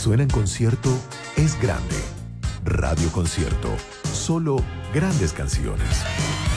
suena en concierto, es grande. Radio Concierto. Solo grandes canciones.